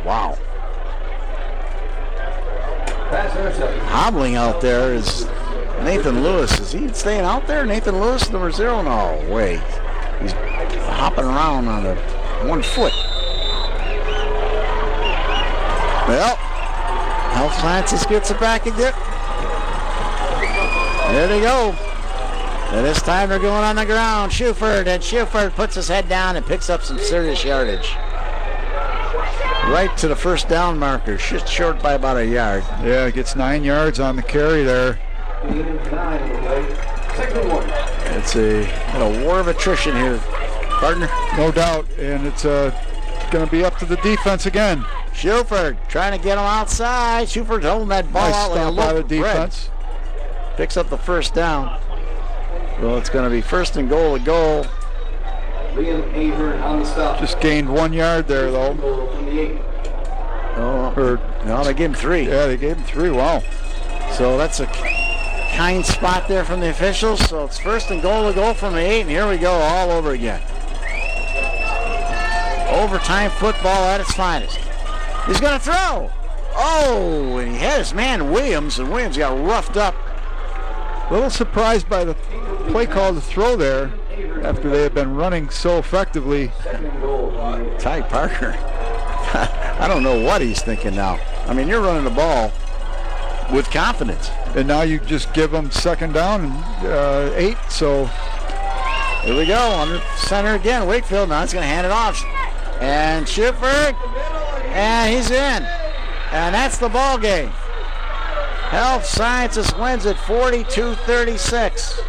Wow. Hobbling out there is Nathan Lewis. Is he staying out there? Nathan Lewis, number 0? No way. He's hopping around on the 1 foot. Well, Health Sciences gets it back again. There they go. And this time they're going on the ground. Schuford, and Schuford puts his head down and picks up some serious yardage. Right to the first down marker, just short by about a yard. Yeah, gets 9 yards on the carry there. It's a war of attrition here, partner. No doubt, and it's going to be up to the defense again. Schuford trying to get him outside. Schuford's holding that ball out like a loaf of defense. Bread. Picks up the first down. Well, it's going to be first and goal to goal. Liam Ahern on the stop. Just gained 1 yard there, though. No, they gave him 3. Yeah, they gave him 3. Wow. So that's a kind spot there from the officials. So it's first and goal to goal from the 8, and here we go all over again. Overtime football at its finest. He's going to throw. Oh, and he had his man Williams, and Williams got roughed up. A little surprised by the play call to throw there after they had been running so effectively. Ty Parker. I don't know what he's thinking now. I mean, you're running the ball with confidence. And now you just give them second down and 8, so. Here we go, under center again, Wakefield. Now he's going to hand it off. And Schuford, and he's in. And that's the ball game. Health Sciences wins it 42-36.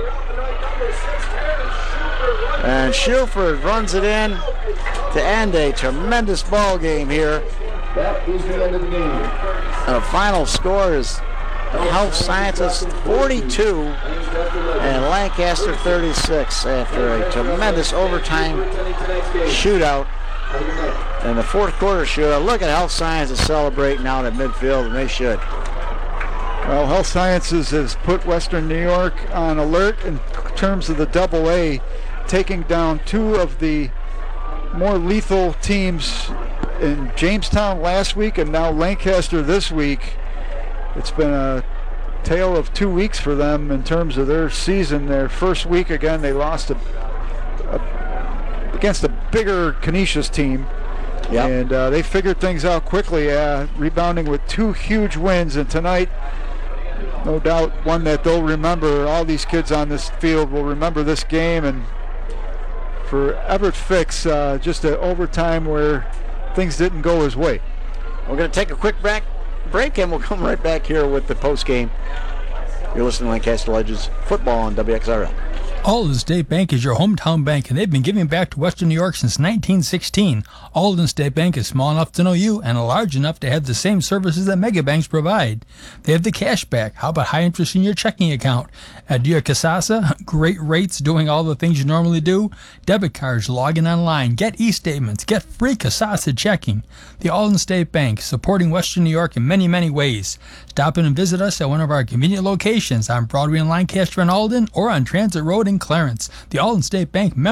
And Schuford runs it in to end a tremendous ball game here. That is the end of the game. And the final score is Health Sciences 42 and Lancaster 36 after a tremendous overtime shootout. And the fourth quarter shootout. Look at Health Sciences celebrating out at midfield, and they should. Well, Health Sciences has put Western New York on alert in terms of the AA, taking down 2 of the more lethal teams in Jamestown last week and now Lancaster this week. It's been a tale of 2 weeks for them in terms of their season. Their first week, again, they lost against a bigger Canisius team. Yep. And they figured things out quickly, rebounding with 2 huge wins. And tonight, no doubt, one that they'll remember. All these kids on this field will remember this game. And for Everett Fix, just an overtime where things didn't go his way. We're going to take a quick break, and we'll come right back here with the post game. You're listening to Lancaster Legends Football on WXRL. Alden State Bank is your hometown bank, and they've been giving back to Western New York since 1916. Alden State Bank is small enough to know you and large enough to have the same services that mega banks provide. They have the cash back. How about high interest in your checking account? Do you have Kasasa? Great rates doing all the things you normally do. Debit cards, login online, get e-statements, get free Kasasa checking. The Alden State Bank, supporting Western New York in many, many ways. Stop in and visit us at one of our convenient locations on Broadway in Lancaster and Alden, or on Transit Road in Clarence. The Alden State Bank